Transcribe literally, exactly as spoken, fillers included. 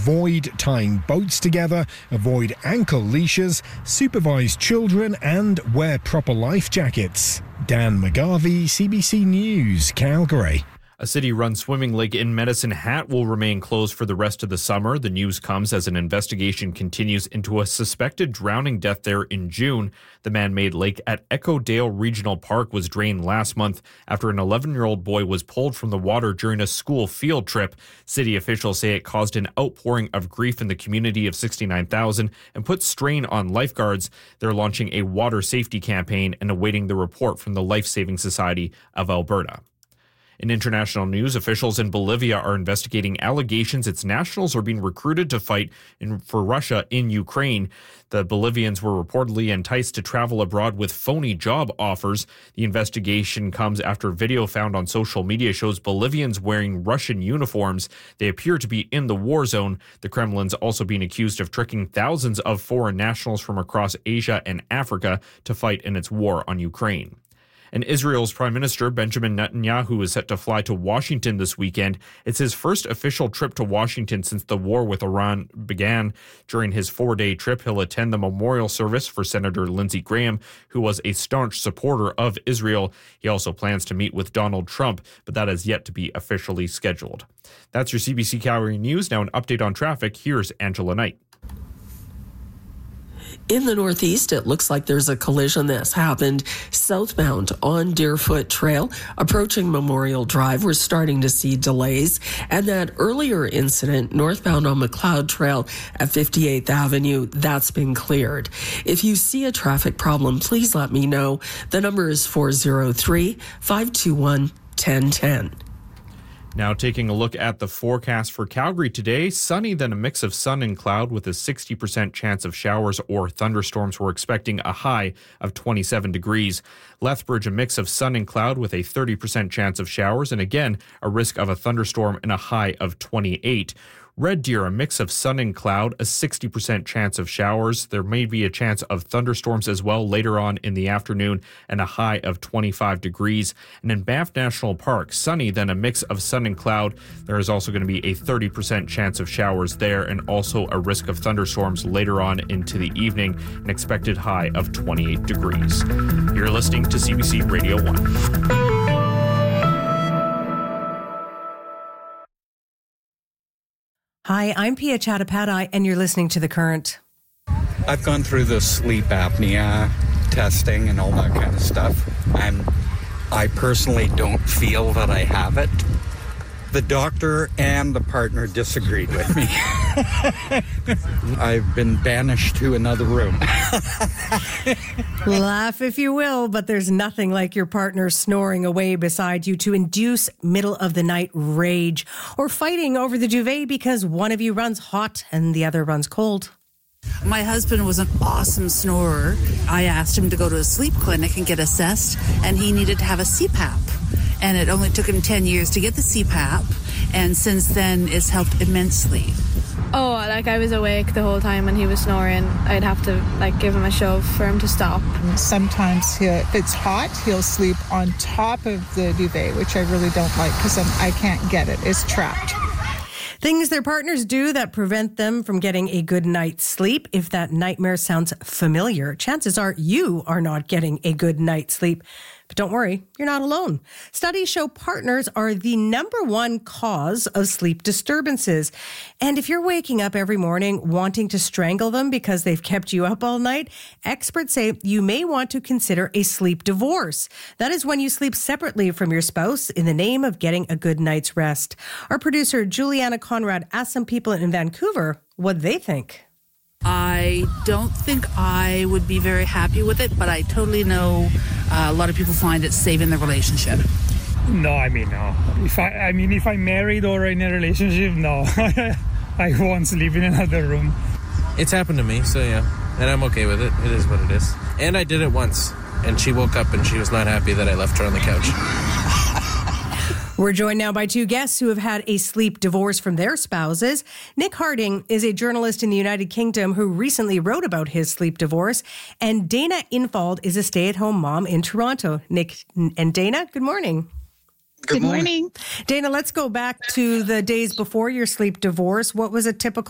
avoid tying boats together, avoid ankle leashes, supervise children and wear proper life jackets. Dan McGarvey, C B C News, Calgary. A city-run swimming lake in Medicine Hat will remain closed for the rest of the summer. The news comes as an investigation continues into a suspected drowning death there in June. The man-made lake at Echo Dale Regional Park was drained last month after an eleven-year-old boy was pulled from the water during a school field trip. City officials say it caused an outpouring of grief in the community of sixty-nine thousand and put strain on lifeguards. They're launching a water safety campaign and awaiting the report from the Life Saving Society of Alberta. In international news, officials in Bolivia are investigating allegations its nationals are being recruited to fight in, for Russia in Ukraine. The Bolivians were reportedly enticed to travel abroad with phony job offers. The investigation comes after video found on social media shows Bolivians wearing Russian uniforms. They appear to be in the war zone. The Kremlin's also being accused of tricking thousands of foreign nationals from across Asia and Africa to fight in its war on Ukraine. And Israel's Prime Minister Benjamin Netanyahu is set to fly to Washington this weekend. It's his first official trip to Washington since the war with Iran began. During his four-day trip, he'll attend the memorial service for Senator Lindsey Graham, who was a staunch supporter of Israel. He also plans to meet with Donald Trump, but that is yet to be officially scheduled. That's your C B C Calgary News. Now an update on traffic. Here's Angela Knight. In the Northeast, it looks like there's a collision that's happened southbound on Deerfoot Trail. Approaching Memorial Drive, we're starting to see delays. And that earlier incident, northbound on McLeod Trail at fifty-eighth Avenue, that's been cleared. If you see a traffic problem, please let me know. The number is four oh three, five two one, one oh one oh. Now taking a look at the forecast for Calgary today, sunny, then a mix of sun and cloud with a sixty percent chance of showers or thunderstorms. We're expecting a high of twenty-seven degrees. Lethbridge, a mix of sun and cloud with a thirty percent chance of showers, and again, a risk of a thunderstorm and a high of twenty-eight. Red Deer, a mix of sun and cloud, a sixty percent chance of showers. There may be a chance of thunderstorms as well later on in the afternoon, and a high of twenty-five degrees. And in Banff National Park, sunny, then a mix of sun and cloud. There is also going to be a thirty percent chance of showers there, and also a risk of thunderstorms later on into the evening, an expected high of twenty-eight degrees. You're listening to C B C Radio one. Hi, I'm Pia Chattopadhyay, and you're listening to The Current. I've gone through the sleep apnea testing and all that kind of stuff, and I personally don't feel that I have it. The doctor and the partner disagreed with me. I've been banished to another room. Laugh if you will, but there's nothing like your partner snoring away beside you to induce middle-of-the-night rage or fighting over the duvet because one of you runs hot and the other runs cold. My husband was an awesome snorer. I asked him to go to a sleep clinic and get assessed, and he needed to have a C PAP. And it only took him ten years to get the C PAP, and since then it's helped immensely. Oh, like I was awake the whole time when he was snoring. I'd have to like give him a shove for him to stop. Sometimes he'll, if it's hot, he'll sleep on top of the duvet, which I really don't like because I can't get it. It's trapped. Things their partners do that prevent them from getting a good night's sleep. If that nightmare sounds familiar, chances are you are not getting a good night's sleep. But don't worry, you're not alone. Studies show partners are the number one cause of sleep disturbances. And if you're waking up every morning wanting to strangle them because they've kept you up all night, experts say you may want to consider a sleep divorce. That is when you sleep separately from your spouse in the name of getting a good night's rest. Our producer, Juliana Conrad, asked some people in Vancouver what they think. I don't think I would be very happy with it, but I totally know uh, a lot of people find it saving the relationship. No, I mean, no. If I, I mean, if I'm married or in a relationship, no. I won't sleep in another room. It's happened to me, so yeah. And I'm okay with it. It is what it is. And I did it once, and she woke up and she was not happy that I left her on the couch. We're joined now by two guests who have had a sleep divorce from their spouses. Nick Harding is a journalist in the United Kingdom who recently wrote about his sleep divorce. And Dana Infald is a stay-at-home mom in Toronto. Nick and Dana, good morning. Good morning. Dana, let's go back to the days before your sleep divorce. What was a typical